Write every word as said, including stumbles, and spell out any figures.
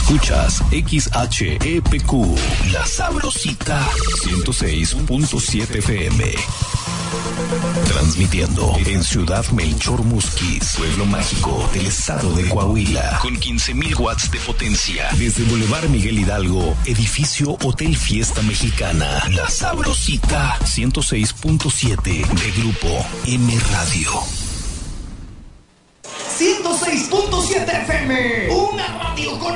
Escuchas X H E P Q, La Sabrosita, ciento seis punto siete F M. Transmitiendo en Ciudad Melchor Musquis, pueblo mágico del estado de Coahuila, con quince mil watts de potencia. Desde Boulevard Miguel Hidalgo, edificio Hotel Fiesta Mexicana. La Sabrosita, ciento seis punto siete de Grupo M Radio. ciento seis punto siete F M, una radio con